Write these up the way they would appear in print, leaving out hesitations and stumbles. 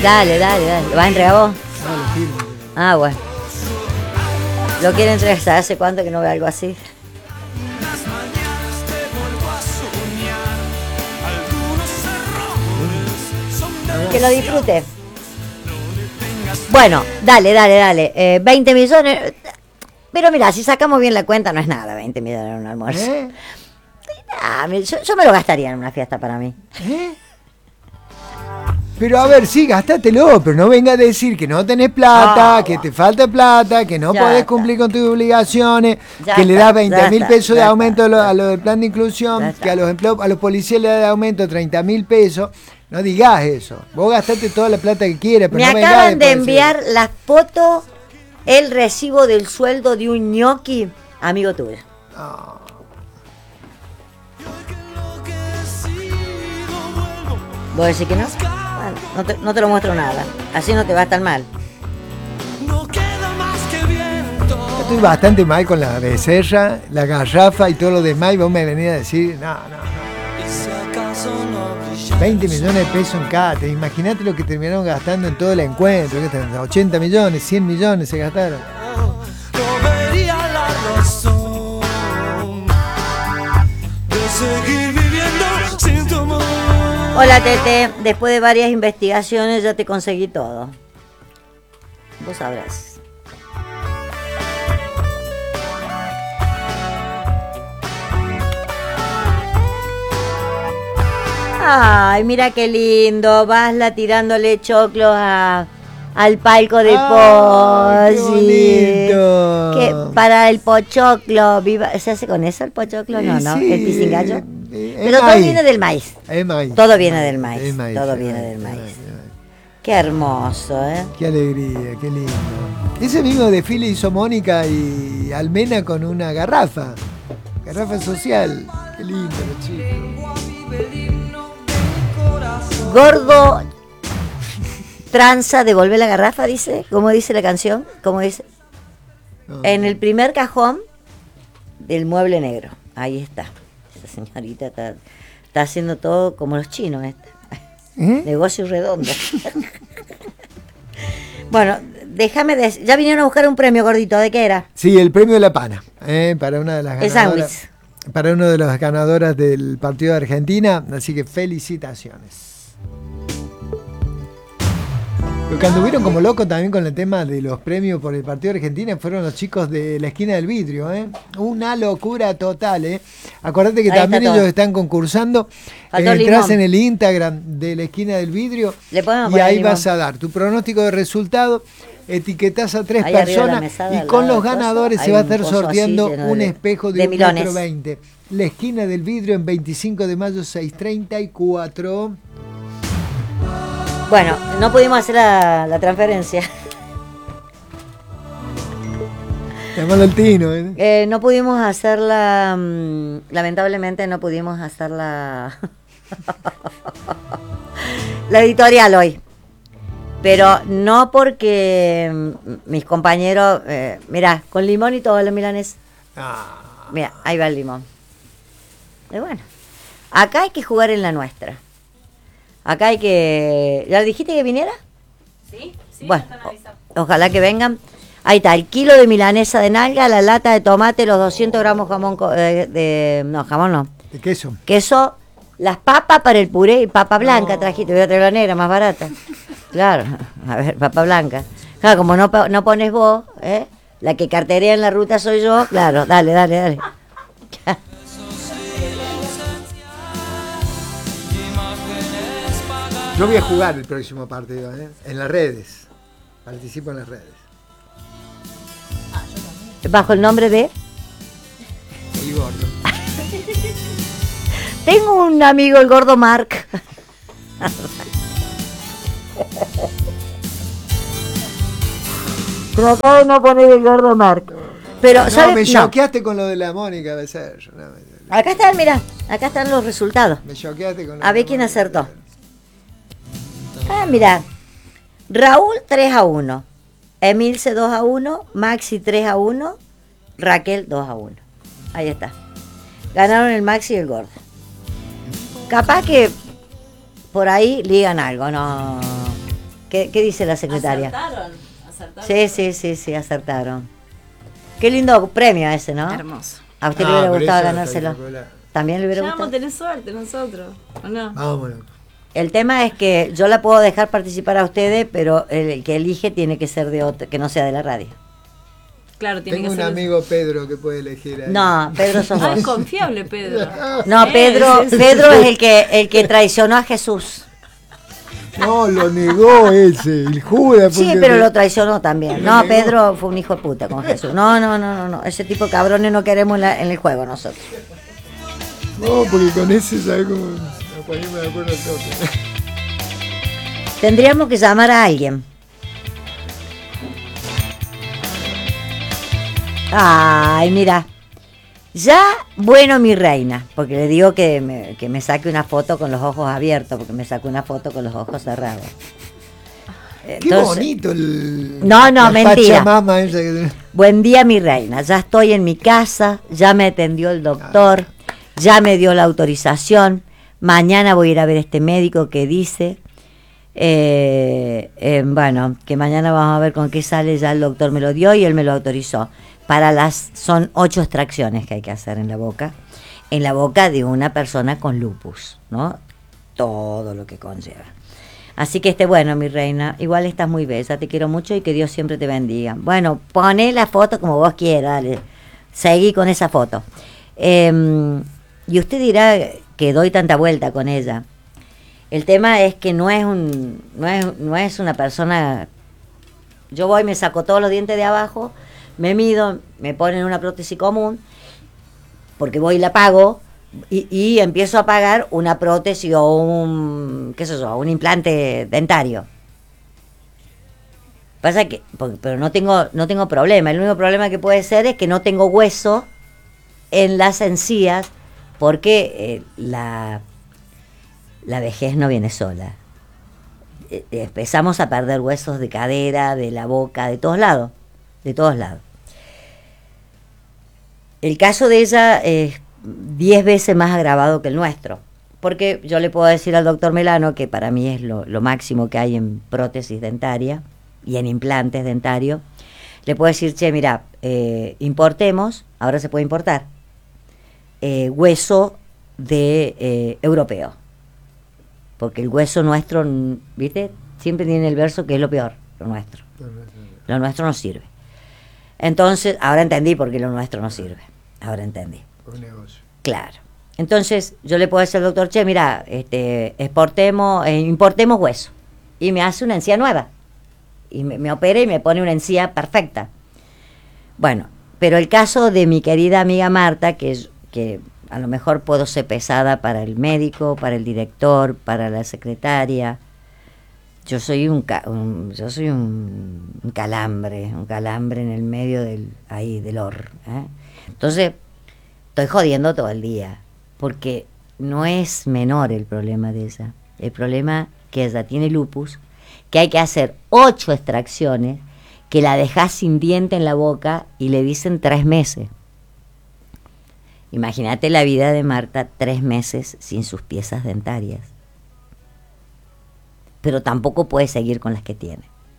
Dale. ¿Lo vas a entregar vos? No, lo firmo. Ah, bueno. ¿Lo quiere entregar? ¿Hace cuánto que no ve algo así? Que lo disfrute. Bueno, dale. 20 millones. Pero mira, si sacamos bien la cuenta, no es nada 20 millones en un almuerzo. Yo me lo gastaría en una fiesta para mí. Pero a ver, sí, gástatelo, pero no venga a decir que no tenés plata, que te falta plata, que no podés cumplir con tus obligaciones, que le das 20.000 pesos de aumento a lo del plan de inclusión, que a los policías le das de aumento 30.000 pesos. No digas eso. Vos gastate toda la plata que quieras, pero me no acaban de enviar la foto, el recibo del sueldo de un ñoqui, amigo tuyo. Oh. ¿Vos decís que no? Bueno, no te lo muestro nada. Así no te va tan mal. Estoy bastante mal con la becerra, la garrafa y todo lo demás. Y vos me venís a decir, no. 20 millones de pesos en cada. Imagínate lo que terminaron gastando en todo el encuentro. 80 millones, 100 millones se gastaron. No vería la razón de seguir viviendo sin tu amor. Hola Tete, después de varias investigaciones ya te conseguí todo. Vos sabrás. Ay, mira qué lindo. Vasla tirándole choclos al palco de Qué bonito. Que para el pochoclo, ¿se hace con eso el pochoclo? No, Sí, el pisingallo. Pero todo maíz. viene del maíz. Es maíz. Todo viene del maíz. Es maíz, Todo es viene maíz, del es maíz. maíz, es maíz. Qué hermoso, ¿eh? Qué alegría, qué lindo. Ese mismo desfile hizo Mónica y Almena con una garrafa social. Qué lindo, los chicos. Gordo tranza, devolver la garrafa, dice. ¿Cómo dice la canción? ¿Cómo dice? No, En el primer cajón del mueble negro. Ahí está. Esa señorita está haciendo todo como los chinos. Negocio redondo. Bueno, déjame decir. Ya vinieron a buscar un premio, gordito. ¿De qué era? Sí, el premio de la pana. Para una de las El ganadoras. sándwich. Para una de las ganadoras del partido de Argentina. Así que felicitaciones. Lo que anduvieron como locos también con el tema de los premios por el partido de Argentina fueron los chicos de la esquina del vidrio, Una locura total, Acordate que Ahí también está ellos todo. están concursando. Faltó Entras limón. en el Instagram de la esquina del vidrio Le podemos y poner ahí limón. vas a dar tu pronóstico de resultado, etiquetás a 3 Ahí arriba de la personas mesada, y al con lado los del coso, ganadores hay se va a un estar coso así sorteando lleno un de espejo de 1,20 milones. m. La esquina del vidrio en 25 de mayo 634. Bueno, no pudimos hacer la transferencia. Llámalo al Tino, No pudimos hacerla. Lamentablemente no pudimos hacer la editorial hoy. Pero no porque mis compañeros. Mirá, con limón y todo, los milanes. Mira, ahí va el limón. Y bueno, acá hay que jugar en la nuestra. Acá hay que. ¿Ya dijiste que viniera? Sí, Bueno, ojalá que vengan. Ahí está, el kilo de milanesa de nalga, la lata de tomate, los 200 gramos jamón, jamón no. De queso. Queso, las papas para el puré y papa blanca trajiste, voy a traer la negra, más barata. Claro, a ver, papa blanca. Claro, como no pones vos, la que carterea en la ruta soy yo, claro, dale. Yo voy a jugar el próximo partido, en las redes. Participo en las redes. Bajo el nombre de... El gordo. Tengo un amigo, el gordo Mark. Tratá de no poner el gordo Mark. Pero, No, ¿sabes? me No. choqueaste con lo de la Mónica Becerra. Acá están, mira, acá están los resultados. Me choqueaste con lo A de ver la quién Mónica acertó. Becerra. Ah, mira. Raúl 3-1. Emilce 2-1. Maxi 3-1. Raquel 2-1. Ahí está. Ganaron el Maxi y el gordo. Capaz que por ahí ligan algo, no. ¿Qué dice la secretaria? Acertaron. Sí, acertaron. Qué lindo premio ese, ¿no? Hermoso. ¿A usted le hubiera gustado ganárselo? ¿También le hubiera Ya gustado? vamos a tener suerte nosotros, ¿o no? Vámonos. El tema es que yo la puedo dejar participar a ustedes, pero el que elige tiene que ser de otro, que no sea de la radio. Claro, tiene Tengo que un ser. amigo Pedro que puede elegir ahí. No, Pedro sos Ah, vos. es confiable, Pedro. No, Pedro es el que traicionó a Jesús. No, lo negó ese, el Judas. Sí, porque pero lo traicionó también. No, Pedro fue un hijo de puta con Jesús. No. Ese tipo de cabrones no queremos en el juego nosotros. No, porque con ese, ¿sabes cómo? Nos ponemos de acuerdo todos. Tendríamos que llamar a alguien. Ay, mira. Ya, bueno, mi reina, porque le digo que me saque una foto con los ojos abiertos, porque me sacó una foto con los ojos cerrados. Qué bonito el... No, la mentira. Pachamama esa que... Buen día, mi reina. Ya estoy en mi casa, ya me atendió el doctor, ya me dio la autorización. Mañana voy a ir a ver este médico que dice, bueno, que mañana vamos a ver con qué sale. Ya el doctor me lo dio y él me lo autorizó. Son 8 extracciones que hay que hacer en la boca de una persona con lupus, ¿no? Todo lo que conlleva. Así que bueno, mi reina, igual estás muy bella, te quiero mucho y que Dios siempre te bendiga. Bueno, poné la foto como vos quieras, dale, seguí con esa foto. Y usted dirá que doy tanta vuelta con ella. El tema es que no es una persona. Yo voy, me saco todos los dientes de abajo, me mido, me ponen una prótesis común, porque voy y la pago, y empiezo a pagar una prótesis o un implante dentario. Pasa que, pero no tengo problema. El único problema que puede ser es que no tengo hueso en las encías, porque la vejez no viene sola. Empezamos a perder huesos de cadera, de la boca, de todos lados. El caso de ella es 10 veces más agravado que el nuestro, porque yo le puedo decir al doctor Melano, que para mí es lo máximo que hay en prótesis dentaria y en implantes dentarios, le puedo decir, che, mira, importemos, ahora se puede importar, hueso de europeo, porque el hueso nuestro, ¿viste? Siempre tiene el verso que es lo peor, lo nuestro no sirve. Entonces, ahora entendí por qué lo nuestro no sirve. Ahora entendí. Un negocio. Claro. Entonces, yo le puedo decir al doctor, che, mira, importemos hueso. Y me hace una encía nueva. Y me opera y me pone una encía perfecta. Bueno, pero el caso de mi querida amiga Marta, que a lo mejor puedo ser pesada para el médico, para el director, para la secretaria. Yo soy un calambre en el medio del or. Entonces, estoy jodiendo todo el día, porque no es menor el problema de ella. El problema que ella tiene lupus, que hay que hacer 8 extracciones, que la dejás sin diente en la boca y le dicen 3 meses. Imagínate la vida de Marta 3 meses sin sus piezas dentarias. Pero tampoco puede seguir con las que tiene.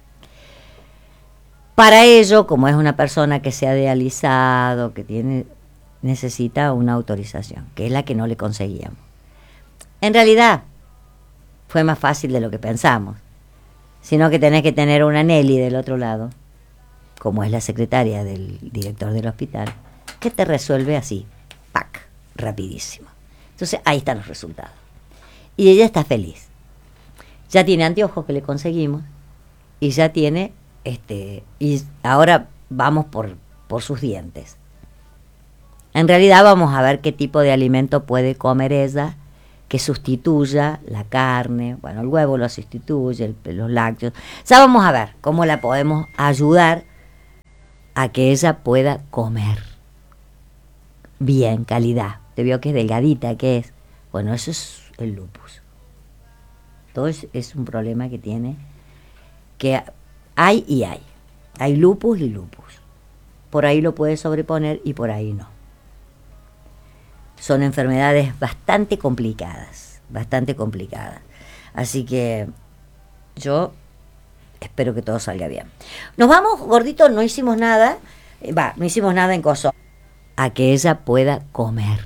Para ello, como es una persona que se ha dializado, necesita una autorización, que es la que no le conseguíamos. En realidad, fue más fácil de lo que pensamos, sino que tenés que tener una Nelly del otro lado, como es la secretaria del director del hospital, que te resuelve así, ¡pac!, rapidísimo. Entonces, ahí están los resultados. Y ella está feliz. Ya tiene anteojos que le conseguimos y ya tiene y ahora vamos por sus dientes. En realidad vamos a ver qué tipo de alimento puede comer ella que sustituya la carne, bueno, el huevo lo sustituye, los lácteos. Ya vamos a ver cómo la podemos ayudar a que ella pueda comer bien, calidad. Te veo que es delgadita, ¿qué es? Bueno, eso es el lupus. Todo es un problema que tiene, que hay y hay. Hay lupus y lupus. Por ahí lo puede sobreponer y por ahí no. Son enfermedades bastante complicadas. Así que yo espero que todo salga bien. Nos vamos, gordito, no hicimos nada, no hicimos nada en coso, a que ella pueda comer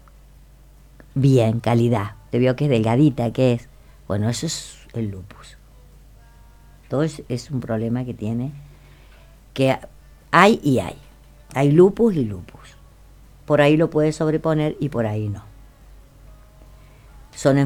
bien, calidad. Te veo que es delgadita, ¿qué es? Bueno, eso es el lupus. Todo es un problema que tiene, que hay y hay. Hay lupus y lupus. Por ahí lo puede sobreponer y por ahí no. Son